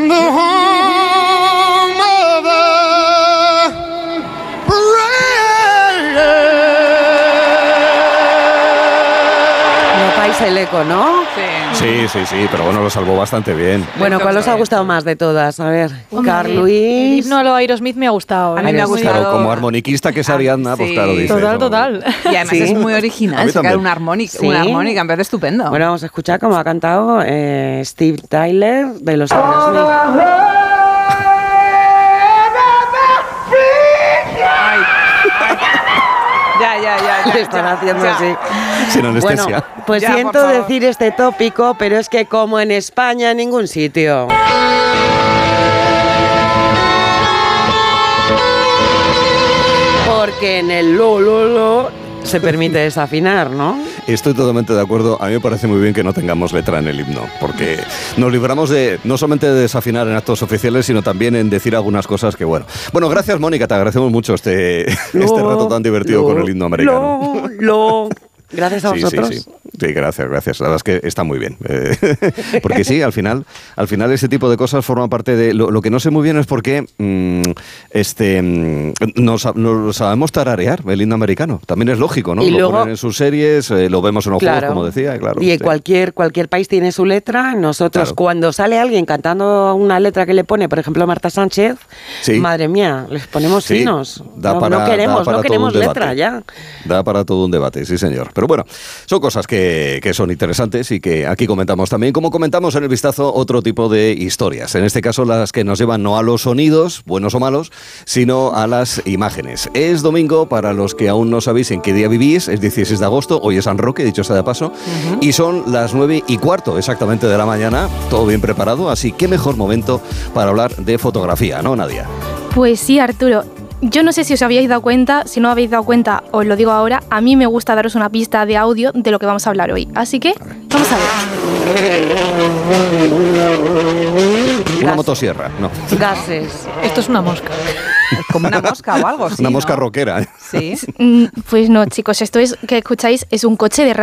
the home of the Notáis el eco, ¿no? Sí, pero bueno, lo salvó bastante bien. Bueno, ¿cuál os ha gustado más de todas? A ver, Carl Luis. El himno a lo Aerosmith me ha gustado. A mí me ha gustado. Claro, como armoniquista que es Ariadna, pues claro, dice. Total. Y además es muy original, sacar una armónica, me parece estupendo. Bueno, vamos a escuchar cómo ha cantado Steve Tyler de los Aerosmith. Ya. Le están haciendo así. Sin anestesia. Bueno, pues Ya, siento por favor. decir este tópico, pero es que como en España en ningún sitio. Porque en el lo se permite desafinar, ¿no? Estoy totalmente de acuerdo. A mí me parece muy bien que no tengamos letra en el himno, porque nos libramos de no solamente de desafinar en actos oficiales, sino también en decir algunas cosas que, bueno. Bueno, gracias, Mónica, te agradecemos mucho este rato tan divertido con el himno americano. Gracias a vosotros. Sí, gracias. La verdad es que está muy bien. Porque sí, al final ese tipo de cosas forman parte de... Lo que no sé muy bien es por qué no sabemos tararear el himno americano. También es lógico, ¿no? Y lo luego, ponen en sus series, lo vemos en los juegos, como decía. Claro, y cualquier país tiene su letra. Nosotros, cuando sale alguien cantando una letra que le pone, por ejemplo, Marta Sánchez, madre mía, les ponemos finos. No queremos letra ya. Da para todo un debate, sí, señor. Pero bueno, son cosas que son interesantes y que aquí comentamos también, como comentamos en el vistazo otro tipo de historias. En este caso las que nos llevan no a los sonidos, buenos o malos, sino a las imágenes. Es domingo, para los que aún no sabéis en qué día vivís, es 16 de agosto, hoy es San Roque, dicho sea de paso, y son las 9:15 exactamente de la mañana, todo bien preparado, así que mejor momento para hablar de fotografía, ¿no, Nadia? Pues sí, Arturo. Yo no sé si os habíais dado cuenta, si no habéis dado cuenta, os lo digo ahora, a mí me gusta daros una pista de audio de lo que vamos a hablar hoy. Así que, vamos a ver. Una motosierra, no. Gases. Esto es una mosca. Como una mosca o algo así, Una mosca ¿no? rockera. Sí. Pues no, chicos, esto es que escucháis es un coche de